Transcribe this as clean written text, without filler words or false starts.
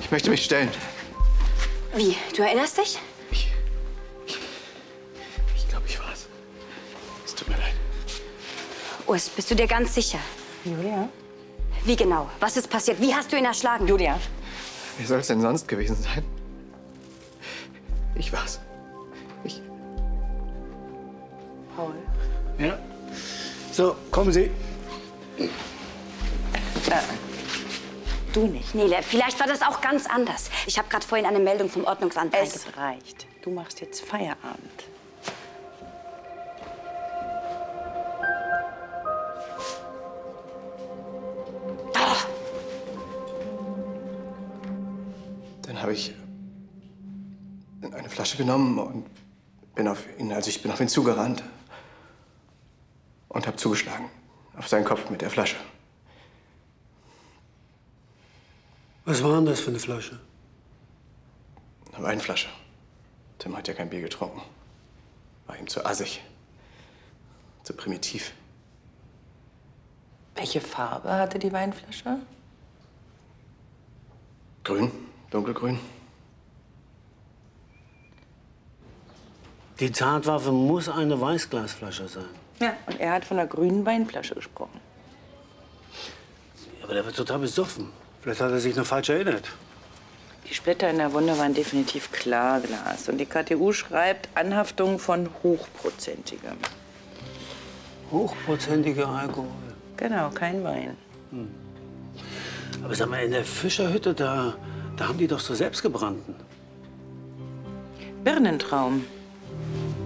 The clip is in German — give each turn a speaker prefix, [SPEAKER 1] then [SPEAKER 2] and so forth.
[SPEAKER 1] Ich möchte mich stellen.
[SPEAKER 2] Wie? Du erinnerst dich?
[SPEAKER 1] Ich glaube, ich war's. Es tut mir leid.
[SPEAKER 2] Urs, bist du dir ganz sicher?
[SPEAKER 3] Julia?
[SPEAKER 2] Wie genau? Was ist passiert? Wie hast du ihn erschlagen?
[SPEAKER 3] Julia?
[SPEAKER 1] Wie soll es denn sonst gewesen sein? Ich war's.
[SPEAKER 3] Paul?
[SPEAKER 4] Ja? So, kommen Sie.
[SPEAKER 3] Du nicht.
[SPEAKER 2] Nele, vielleicht war das auch ganz anders. Ich habe gerade vorhin eine Meldung vom Ordnungsamt
[SPEAKER 3] Es reicht. Du machst jetzt Feierabend.
[SPEAKER 1] Dann habe ich eine Flasche genommen und bin auf ihn zugerannt und habe zugeschlagen auf seinen Kopf mit der Flasche.
[SPEAKER 4] Was war denn das für eine Flasche?
[SPEAKER 1] Eine Weinflasche. Tim hat ja kein Bier getrunken. War ihm zu assig. Zu primitiv.
[SPEAKER 3] Welche Farbe hatte die Weinflasche?
[SPEAKER 1] Grün, dunkelgrün.
[SPEAKER 4] Die Tatwaffe muss eine Weißglasflasche sein.
[SPEAKER 3] Ja, und er hat von einer grünen Weinflasche gesprochen.
[SPEAKER 4] Aber der war total besoffen. Vielleicht hat er sich noch falsch erinnert.
[SPEAKER 3] Die Splitter in der Wunde waren definitiv Klarglas. Und die KTU schreibt Anhaftung von hochprozentigem.
[SPEAKER 4] Hochprozentiger Alkohol.
[SPEAKER 3] Genau, kein Wein.
[SPEAKER 4] Aber sag mal, in der Fischerhütte, da haben die doch so selbstgebrannten.
[SPEAKER 3] Birnentraum.